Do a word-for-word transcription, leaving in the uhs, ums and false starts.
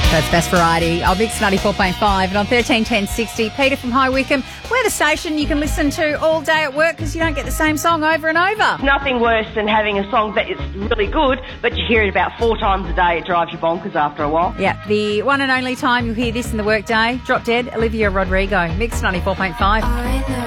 That's Best Variety. I'll mix ninety-four point five and on thirteen ten sixty. Peter from High Wycombe. We're the station you can listen to all day at work because you don't get the same song over and over. Nothing worse than having a song that is really good, but you hear it about four times a day. It drives you bonkers after a while. Yeah, the one and only time you'll hear this in the workday. Drop Dead, Olivia Rodrigo. Mix ninety-four point five.